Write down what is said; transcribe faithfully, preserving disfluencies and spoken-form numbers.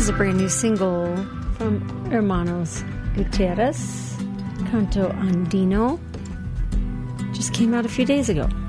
is a brand new single from Hermanos Gutierrez, Canto Andino. Just came out a few days ago.